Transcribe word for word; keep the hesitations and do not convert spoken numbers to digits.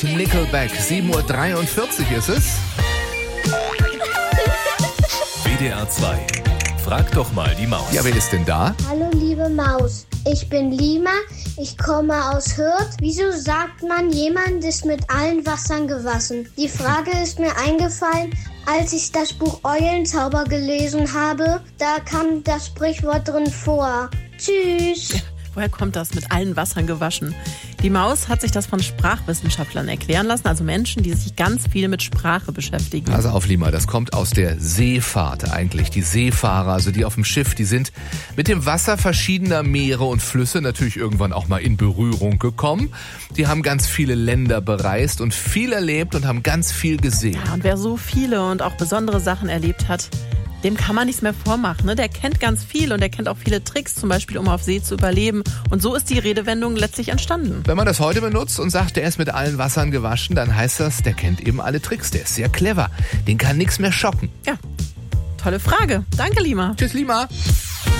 Nickelback, sieben Uhr dreiundvierzig ist es. W D R zwei. Frag doch mal die Maus. Ja, wer ist denn da? Hallo liebe Maus, ich bin Lima, ich komme aus Hürth. Wieso sagt man, jemand ist mit allen Wassern gewaschen? Die Frage ist mir eingefallen, als ich das Buch Eulenzauber gelesen habe. Da kam das Sprichwort drin vor. Tschüss. Ja, woher kommt das, mit allen Wassern gewaschen? Die Maus hat sich das von Sprachwissenschaftlern erklären lassen, also Menschen, die sich ganz viel mit Sprache beschäftigen. Also auf Lima, das kommt aus der Seefahrt eigentlich. Die Seefahrer, also die auf dem Schiff, die sind mit dem Wasser verschiedener Meere und Flüsse natürlich irgendwann auch mal in Berührung gekommen. Die haben ganz viele Länder bereist und viel erlebt und haben ganz viel gesehen. Ja, und wer so viele und auch besondere Sachen erlebt hat, dem kann man nichts mehr vormachen. Ne? Der kennt ganz viel und er kennt auch viele Tricks, zum Beispiel um auf See zu überleben. Und so ist die Redewendung letztlich entstanden. Wenn man das heute benutzt und sagt, der ist mit allen Wassern gewaschen, dann heißt das, der kennt eben alle Tricks. Der ist sehr clever. Den kann nichts mehr schocken. Ja, tolle Frage. Danke, Lima. Tschüss, Lima.